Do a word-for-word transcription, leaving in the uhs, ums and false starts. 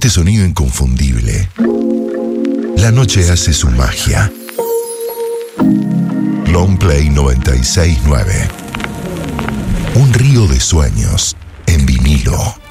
ese sonido inconfundible, la noche hace su magia. Long Play noventa y seis nueve. Un río de sueños en vinilo.